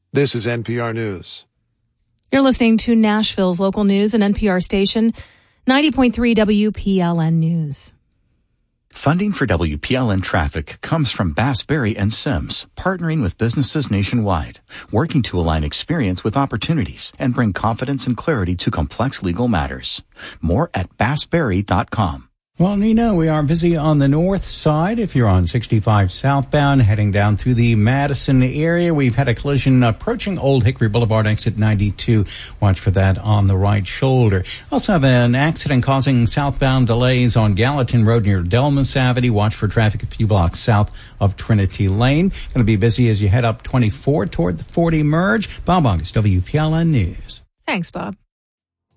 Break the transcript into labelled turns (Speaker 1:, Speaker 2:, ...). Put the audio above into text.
Speaker 1: This is NPR News.
Speaker 2: You're listening to Nashville's local news and NPR station, 90.3 WPLN News.
Speaker 3: Funding for WPLN Traffic comes from Bass, Berry & Sims, partnering with businesses nationwide, working to align experience with opportunities and bring confidence and clarity to complex legal matters. More at bassberry.com.
Speaker 4: Well, Nina, we are busy on the north side. If you're on 65 southbound, heading down through the Madison area, we've had a collision approaching Old Hickory Boulevard, exit 92. Watch for that on the right shoulder. Also have an accident causing southbound delays on Gallatin Road near Delmas Avenue. Watch for traffic a few blocks south of Trinity Lane. Going to be busy as you head up 24 toward the 40 merge. Bob August, WPLN News.
Speaker 2: Thanks, Bob.